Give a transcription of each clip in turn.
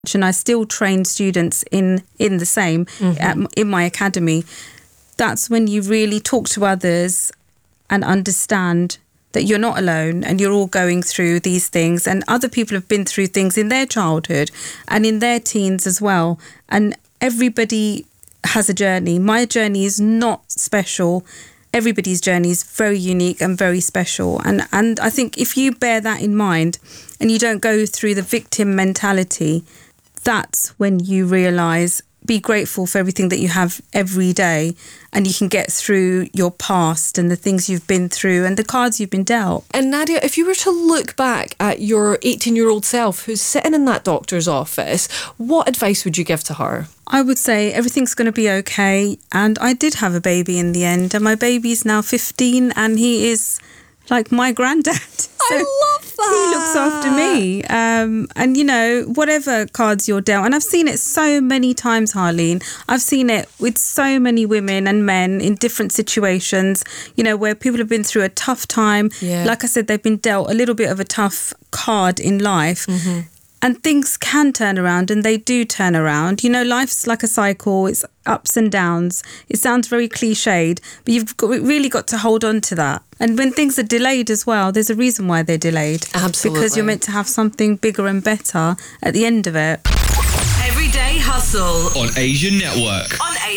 and I still train students in the same in my academy. That's when you really talk to others and understand that you're not alone and you're all going through these things, and other people have been through things in their childhood and in their teens as well. And everybody has a journey. My journey is not special. Everybody's journey is very unique and very special. And I think if you bear that in mind and you don't go through the victim mentality, that's when you realise, be grateful for everything that you have every day, and you can get through your past and the things you've been through and the cards you've been dealt. And Nadia, if you were to look back at your 18-year-old self who's sitting in that doctor's office, what advice would you give to her? I would say everything's going to be okay. And I did have a baby in the end, and my baby's now 15 and he is like my granddad. I love that. He looks after me. And, you know, whatever cards you're dealt. And I've seen it so many times, Harleen. I've seen it with so many women and men in different situations, you know, where people have been through a tough time. Yeah. Like I said, they've been dealt a little bit of a tough card in life. And things can turn around, and they do turn around. You know, life's like a cycle. It's ups and downs. It sounds very cliched, but really got to hold on to that. And when things are delayed as well, there's a reason why they're delayed. Absolutely. Because you're meant to have something bigger and better at the end of it. Everyday Hustle on Asian Network.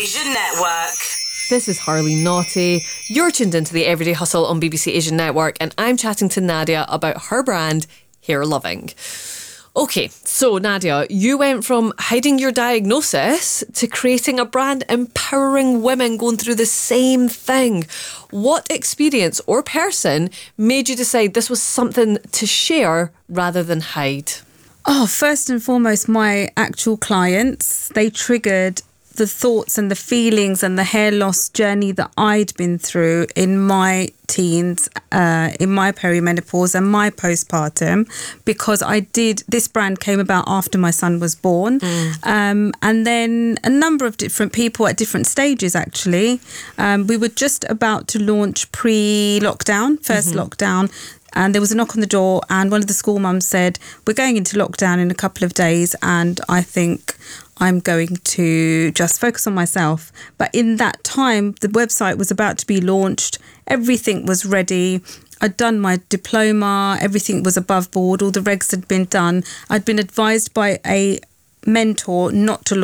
This is Harleen Naughty. You're tuned into the Everyday Hustle on BBC Asian Network, and I'm chatting to Nadia about her brand, Hair Loving. Okay, so Nadia, you went from hiding your diagnosis to creating a brand empowering women going through the same thing. What experience or person made you decide this was something to share rather than hide? Oh, first and foremost, my actual clients, they triggered the thoughts and the feelings and the hair loss journey that I'd been through in my teens, in my perimenopause and my postpartum, because this brand came about after my son was born. And then a number of different people at different stages, actually. We were just about to launch pre-lockdown, first lockdown. And there was a knock on the door, and one of the school mums said, we're going into lockdown in a couple of days, and I think I'm going to just focus on myself. But in that time, the website was about to be launched. Everything was ready. I'd done my diploma. Everything was above board. All the regs had been done. I'd been advised by a mentor not to